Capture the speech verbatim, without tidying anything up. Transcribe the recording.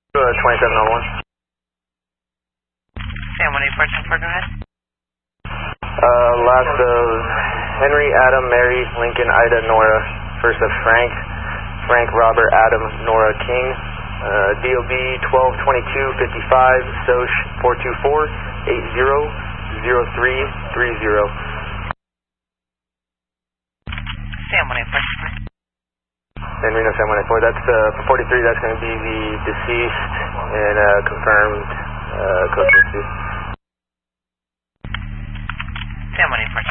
Uh, twenty-seven oh one. Sam, one eight four ten four, go ahead. Uh, last of Henry, Adam, Mary, Lincoln, Ida, Nora. First of Frank, Frank, Robert, Adam, Nora, King. Uh, D O B twelve twenty-two fifty-five, S O C four two four eight zero zero three three zero. Sam, one eight four. Then Reno Sam one eight four, that's uh, for forty-three, that's going to be the deceased and uh, confirmed uh, co-deceased. Sam, one eight four.